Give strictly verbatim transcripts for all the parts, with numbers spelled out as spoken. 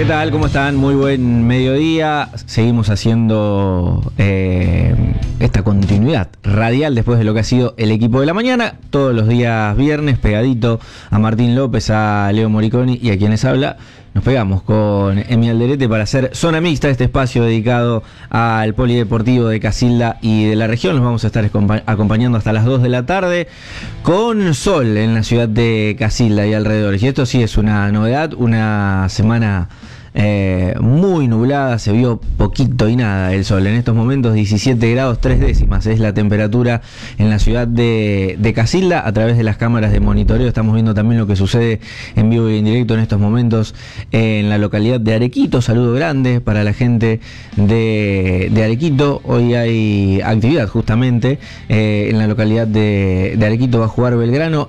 ¿Qué tal? ¿Cómo están? Muy buen mediodía. Seguimos haciendo eh, esta continuidad radial después de lo que ha sido el equipo de la mañana. Todos los días viernes, pegadito a Martín López, a Leo Moriconi y a quienes habla. Nos pegamos con Emi Alderete para hacer Zona Mixta, este espacio dedicado al polideportivo de Casilda y de la región. Los vamos a estar acompañando hasta las dos de la tarde con sol en la ciudad de Casilda y alrededores. Y esto sí es una novedad, una semana eh, muy nublada, se vio poquito y nada el sol. En estos momentos diecisiete grados tres décimas es la temperatura en la ciudad de, de Casilda. A través de las cámaras de monitoreo estamos viendo también lo que sucede en vivo y en directo en estos momentos en la localidad de Arequito. Saludo grande para la gente de, de Arequito. Hoy hay actividad justamente eh, en la localidad de, de Arequito. Va a jugar Belgrano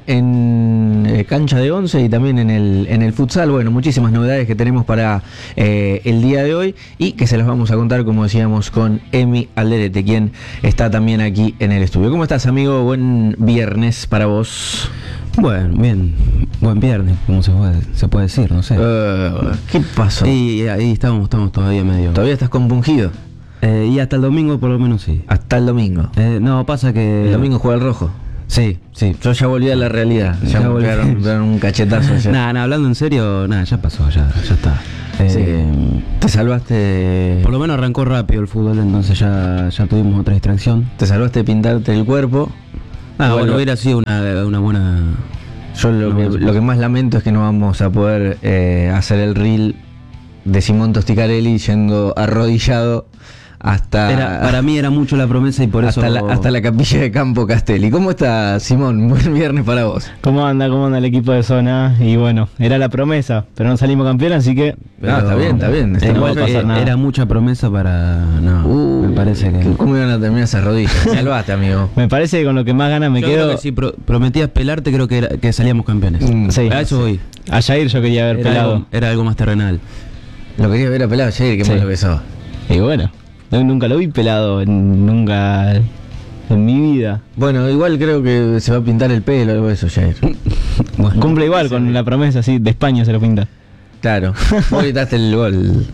en eh, cancha de once y también en el, en el futsal. Bueno, muchísimas novedades que tenemos para Eh, el día de hoy y que se las vamos a contar, como decíamos, con Emi Alderete, quien está también aquí en el estudio. ¿Cómo estás, amigo? Buen viernes para vos. Bueno, bien, buen viernes, como se puede, se puede decir, no sé. Uh, ¿Qué pasó? Y ahí estamos, estamos todavía medio. ¿Todavía estás compungido? Eh, y hasta el domingo por lo menos sí. Hasta el domingo. Eh, no, pasa que... El domingo juega el rojo. Sí, sí. Yo ya volví a la realidad. Ya, Ya me volví. pegaron, pegaron un cachetazo ayer. Nada, nah, hablando en serio, nada, ya pasó, ya, ya está. Eh, Sí. Te salvaste de... Por lo menos arrancó rápido el fútbol, entonces ya, ya tuvimos otra distracción. Te salvaste de pintarte el cuerpo. Ah, Igual bueno, lo- hubiera sido una, una buena... Yo lo, No, que, no se lo puede. que más lamento es que no vamos a poder eh, hacer el reel de Simón Tosticarelli yendo arrodillado hasta, Era, para mí era mucho la promesa y por hasta, eso... la, hasta la capilla de Campo Castelli. ¿Cómo está, Simón? Buen viernes para vos. ¿Cómo anda? ¿Cómo anda el equipo de zona? Y bueno, era la promesa, pero no salimos campeones, así que... Pero- No, está bien, está bien. Está Eh, no va a igual, pasar eh, nada. era mucha promesa para... No, Uh, me parece que... ¿Cómo iban a terminar esas rodillas? Salvaste, amigo. Me parece que con lo que más ganas me Yo quedo... creo que si pro- prometías pelarte, creo que, era- que salíamos campeones. Mm, Sí. A eso voy. A Jair yo quería haber Era pelado. algo, era algo más terrenal. Lo quería ver a pelado ayer, que Sí. malo que sos. Y bueno, no- nunca lo vi pelado, en- nunca en mi vida. Bueno, igual creo que se va a pintar el pelo o algo de eso, Jair. Bueno, Cumple igual con la promesa, así, de España se lo pinta. Claro. Vos gritaste el gol.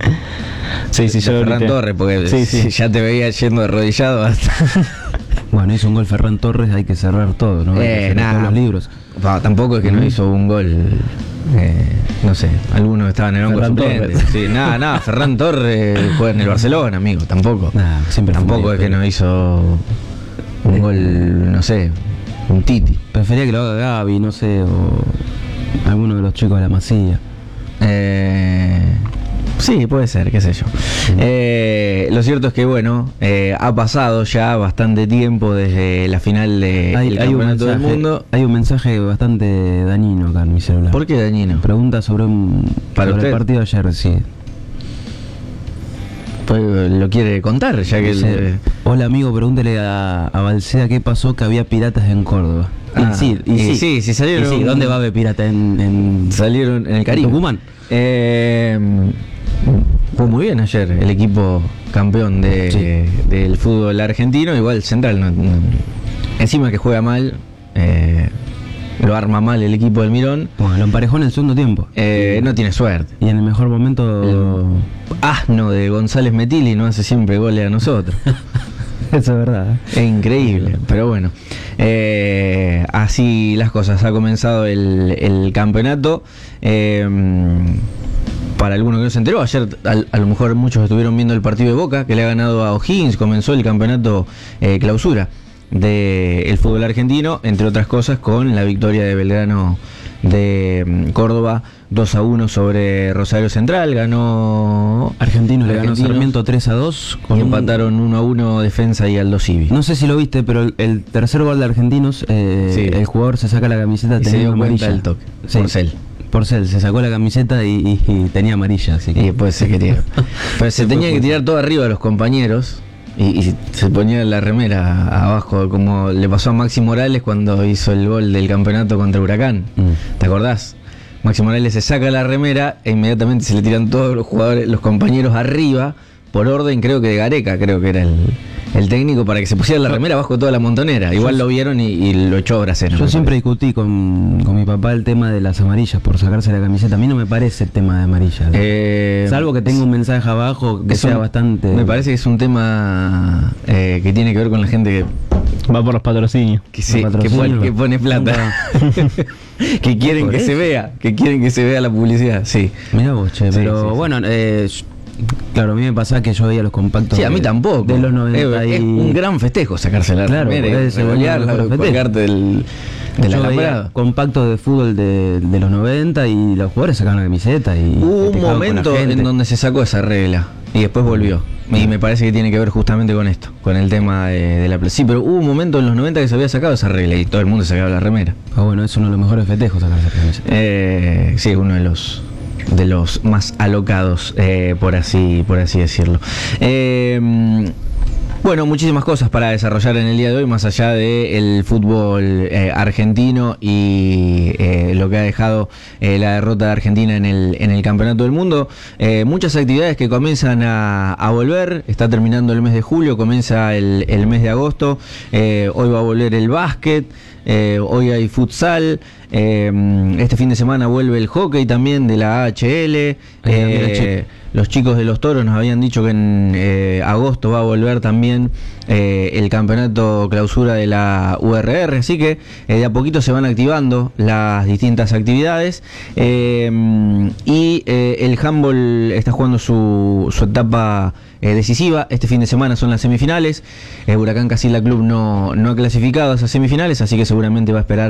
Sí, sí, de yo lo Ferran grité. Torres, porque Sí, sí. ya te veía yendo arrodillado hasta... bueno, hizo un gol Ferran Torres, hay que cerrar todo, ¿no? Hay que Eh, cerrar nada. todos los libros. No, tampoco es que no hizo un gol, eh, no sé, algunos estaban en el banco Ferran suplente. Torres. Sí, nada, nada, Ferran Torres juega en el Barcelona, amigo, tampoco. Nah, siempre fue Tampoco medio es que pelo. no hizo un gol, no sé, un Titi. Prefería que lo haga Gaby, no sé, o alguno de los chicos de la Masía. Eh, sí, puede ser, qué sé yo. Eh, lo cierto es que, bueno, eh, ha pasado ya bastante tiempo desde la final de- Hay, del hay un Campeonato del mensaje, Mundo. hay un mensaje bastante dañino acá en mi celular. ¿Por qué dañino? Pregunta sobre, un, ¿Para sobre usted? el partido de ayer, sí. Pues, ¿lo quiere contar? Ya que Dice, el- hola amigo, pregúntele a, a Balsea qué pasó que había piratas en Córdoba. Ah, y sí, y, y sí, sí, sí salieron- y sí, ¿dónde va a haber pirata en, en salieron en el Caribe. Tucumán? Eh, fue muy bien ayer el equipo campeón de, Sí. del fútbol argentino. Igual Central, no- no- encima que juega mal, eh, lo arma mal el equipo del Mirón. Bueno, lo emparejó en el segundo tiempo. Eh, no tiene suerte. Y en el mejor momento... El asno de González Metilli no hace siempre goles a nosotros. Eso es verdad. Es increíble, pero bueno, eh, así las cosas. Ha comenzado el, el campeonato. Eh, para alguno que no se enteró, ayer a, a lo mejor muchos estuvieron viendo el partido de Boca, que le ha ganado a O'Higgins. Comenzó el campeonato eh, clausura del fútbol argentino, entre otras cosas con la victoria de Belgrano de mm, Córdoba dos a uno sobre Rosario Central. Ganó Argentino le ganó Argentinos. Sarmiento tres a dos. Y Con un- empataron uno a uno Defensa y Aldo Civi. No sé si lo viste, pero el, el tercer gol de Argentinos, eh, Sí. el jugador se saca la camiseta Y se teniendo dio cuenta amarilla. del toque. Sí. Porcel. Porcel, se sacó la camiseta y, y- y tenía amarilla, así que... Y después se quería. Pero se Después tenía que fue- tirar todo arriba de los compañeros. Y, y se ponía la remera abajo, como le pasó a Maxi Morales cuando hizo el gol del campeonato contra Huracán. Mm. ¿Te acordás? Maxi Morales se saca la remera e inmediatamente se le tiran todos los jugadores, los compañeros arriba, por orden creo que de Gareca, creo que era el, el técnico para que se pusiera la remera bajo toda la montonera. Igual lo vieron y, y lo echó a bracero. Yo siempre discutí con, con mi papá el tema de las amarillas por sacarse la camiseta. A mí no me parece el tema de amarillas. Eh, Salvo que tenga un mensaje abajo que sea un, bastante... Me parece que es un tema eh, que tiene que ver con la gente que... Va por los patrocinios. Que, sí, que, pone, que pone plata. Que quieren que eso? se vea. Que quieren que se vea la publicidad, sí. Mirá vos, che, sí, pero sí, bueno... Eh, claro, a mí me pasaba que yo veía los compactos. Sí, a mí de, tampoco. De los noventa y... Es un gran festejo sacarse la claro, remera y revolearla, colgarte del, del yo alambrado. Compactos de fútbol de, de los noventa y los jugadores sacaban la camiseta y... Hubo un momento en donde se sacó esa regla y después volvió. Y me parece que tiene que ver justamente con esto, con el tema de, de la... Sí, pero hubo un momento en los noventa que se había sacado esa regla y todo el mundo sacaba la remera. Ah, bueno, es uno de los mejores festejos sacar esa camiseta. Eh, sí, uno de los... de los más alocados, eh, por así por así decirlo. Eh, bueno, muchísimas cosas para desarrollar en el día de hoy, más allá del fútbol eh, argentino y eh, lo que ha dejado eh, la derrota de Argentina en el, en el Campeonato del Mundo. Eh, muchas actividades que comienzan a, a volver. Está terminando el mes de julio, comienza el, el mes de agosto. Eh, hoy va a volver el básquet. Eh, hoy hay futsal, eh, este fin de semana vuelve el hockey también de la A H L. Eh, los chicos de los Toros nos habían dicho que en eh, agosto va a volver también eh, el campeonato clausura de la U R R, así que eh, de a poquito se van activando las distintas actividades. Eh, y eh, el handball está jugando su, su etapa Eh, decisiva. Este fin de semana son las semifinales. eh, Huracán Casilda Club no, no ha clasificado a esas semifinales, así que seguramente va a esperar